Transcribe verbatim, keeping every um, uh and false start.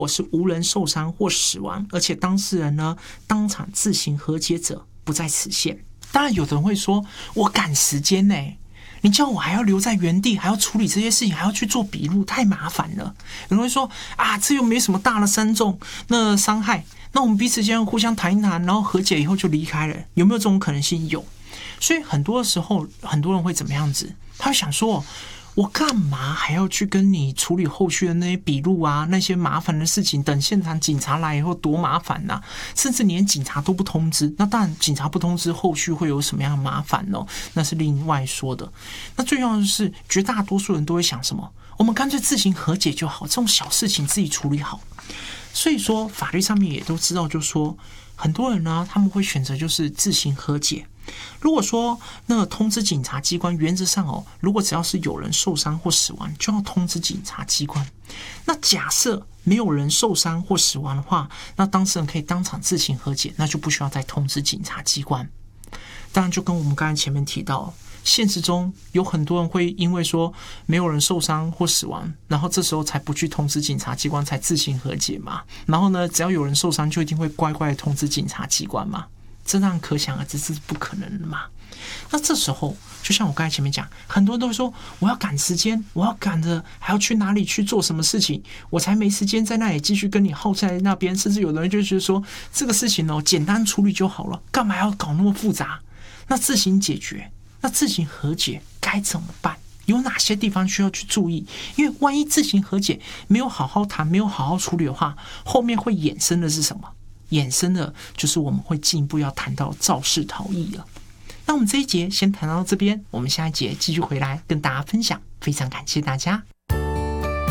我是无人受伤或死亡，而且当事人呢当场自行和解者不在此限。当然有的人会说，我赶时间呢、欸，你叫我还要留在原地，还要处理这些事情，还要去做笔录，太麻烦了。有人会说啊，这又没什么大的伤重那伤害，那我们彼此间互相谈一谈，然后和解以后就离开了，有没有这种可能性？有。所以很多的时候，很多人会怎么样子？他会想说，我干嘛还要去跟你处理后续的那些笔录啊，那些麻烦的事情？等现场警察来以后多麻烦啊，甚至连警察都不通知。那当然，警察不通知，后续会有什么样的麻烦哦？那是另外说的。那最重要的是，绝大多数人都会想什么？我们干脆自行和解就好，这种小事情自己处理好。所以说，法律上面也都知道，就说很多人呢，他们会选择就是自行和解。如果说那个通知警察机关，原则上哦，如果只要是有人受伤或死亡，就要通知警察机关。那假设没有人受伤或死亡的话，那当事人可以当场自行和解，那就不需要再通知警察机关。当然，就跟我们刚才前面提到，现实中有很多人会因为说没有人受伤或死亡，然后这时候才不去通知警察机关，才自行和解嘛。然后呢，只要有人受伤，就一定会乖乖的通知警察机关嘛。这让可想而知是不可能的嘛。那这时候，就像我刚才前面讲，很多人都会说，我要赶时间，我要赶着还要去哪里去做什么事情，我才没时间在那里继续跟你耗在那边。甚至有的人就觉得说，这个事情哦，简单处理就好了，干嘛要搞那么复杂？那自行解决，那自行和解该怎么办？有哪些地方需要去注意？因为万一自行和解没有好好谈，没有好好处理的话，后面会衍生的是什么？衍生的就是我们会进一步要谈到肇事逃逸了。那我们这一节先谈到这边，我们下一节继续回来跟大家分享。非常感谢大家。